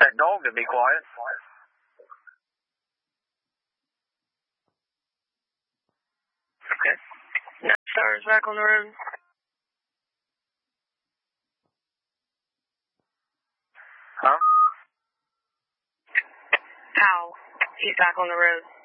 That dog to be quiet. Okay. Night Star's back on the road. Huh? Powell, he's back on the road.